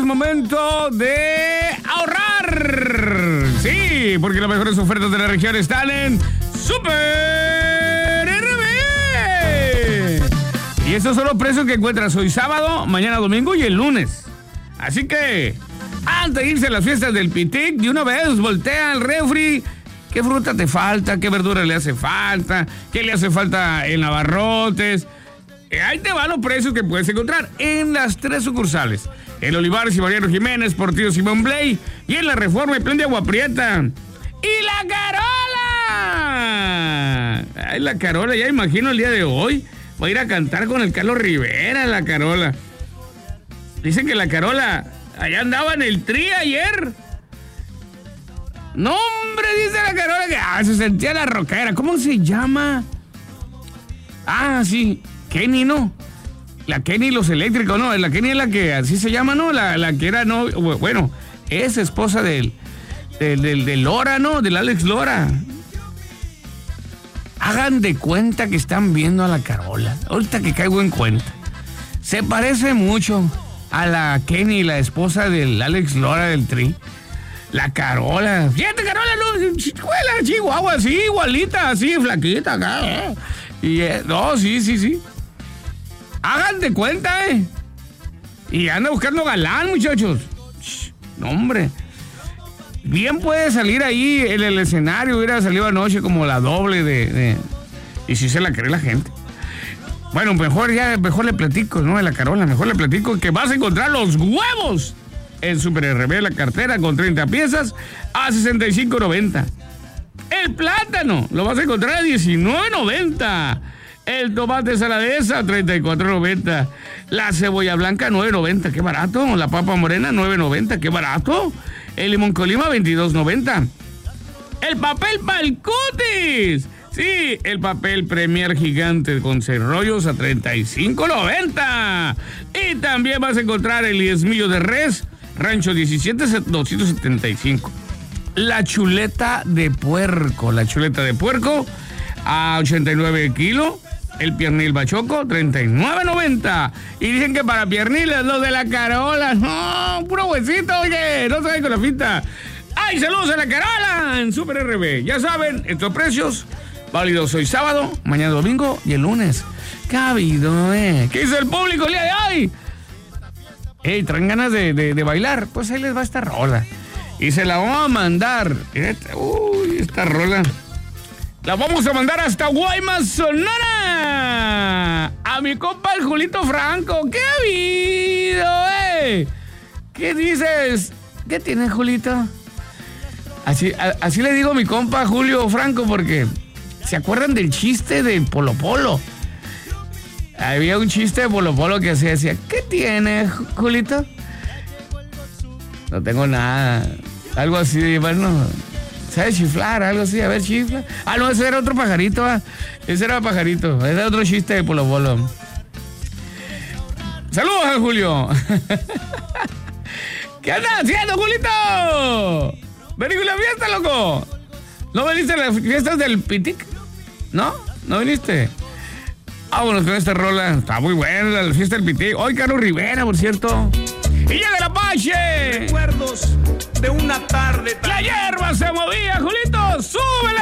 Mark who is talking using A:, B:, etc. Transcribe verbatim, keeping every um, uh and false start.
A: es momento de ahorrar. Sí, porque las mejores ofertas de la región están en Super R B. Y estos son los precios que encuentras hoy sábado, mañana domingo y el lunes. Así que, antes de irse a las fiestas del Pitic, de una vez voltea al refri. ¿Qué fruta te falta? ¿Qué verdura le hace falta? ¿Qué le hace falta en abarrotes? Eh, ahí te van los precios que puedes encontrar en las tres sucursales. En Olivares y Mariano Jiménez, Portillo Simón Blay y en la Reforma y Plan de Agua Prieta. ¡Y la Carola! Ay, la Carola, ya imagino el día de hoy. Voy a ir a cantar con el Carlos Rivera, la Carola. Dicen que la Carola allá andaba en el Tri ayer. No, hombre, dice la Carola que ah, se sentía la rockera. ¿Cómo se llama? Ah, sí, Kenny, ¿no? La Kenny Los Eléctricos, ¿no? La Kenny es la que así se llama, ¿no? La, la que era, no, bueno, es esposa del, del, del, del Lora, ¿no? Del Alex Lora. Hagan de cuenta que están viendo a la Carola. Ahorita que caigo en cuenta. Se parece mucho a la Kenny, la esposa del Alex Lora del Tri. La Carola. Fíjate, Carola, no, Chihuahua, Chihuahua, así, igualita, así, flaquita acá. ¿eh? Y, eh, no, sí, sí, sí. Hagan de cuenta, ¿eh? Y anda buscando galán, muchachos. Shh, no, hombre. Bien puede salir ahí en el escenario, hubiera salido anoche como la doble de... de y si se la cree la gente. Bueno, mejor ya, mejor le platico, ¿no? De la Carola, mejor le platico que vas a encontrar los huevos en Super R B, la cartera con treinta piezas a sesenta y cinco noventa. El plátano lo vas a encontrar a diecinueve noventa. El tomate saladeza a treinta y cuatro noventa. La cebolla blanca nueve noventa, qué barato. La papa morena nueve noventa, qué barato. El limón colima veintidós noventa. El papel pa'l cutis. Sí, el papel Premier gigante con seis rollos a treinta y cinco noventa. Y también vas a encontrar el diezmillo de res Rancho diecisiete doscientos setenta y cinco. La chuleta de puerco, la chuleta de puerco a ochenta y nueve kilos. El piernil bachoco, treinta y nueve noventa. Y dicen que para pierniles los de la Carola, no, puro huesito, oye, no se vayan con la finta. ¡Ay, saludos a la Carola en Super R B! Ya saben, estos precios válidos hoy sábado, mañana domingo y el lunes. ¿Qué ha habido, eh? ¿Qué hizo el público el día de hoy? Ey, ¿traen ganas de, de, de bailar? Pues ahí les va esta rola. Y se la vamos a mandar. Uy, esta rola. La vamos a mandar hasta Guaymas, Sonora. A mi compa el Julito Franco. ¿Qué ha habido, eh? ¿Qué dices? ¿Qué tienes, Julito? Así, a, así le digo a mi compa Julio Franco porque... ¿se acuerdan del chiste del Polo Polo? Había un chiste de Polo Polo que así decía, ¿qué tienes, Julito? No tengo nada. Algo así, bueno, ¿sabes chiflar? Algo así, a ver, chifla. Ah, no, ese era otro pajarito, ¿eh? Ese era pajarito, ese era otro chiste de Polo Polo. ¡Saludos a Julio! ¿Qué andas haciendo, Julito? Vení con la fiesta, loco. ¿No viniste a las fiestas del Pitic? ¿No? ¿No viniste? Vámonos con esta rola. Está muy buena la fiesta del Pitic. Hoy Carlos Rivera, por cierto. ¡Y llega el Apache!
B: Recuerdos de una tarde.
A: La hierba se movía, Julito. ¡Súbele!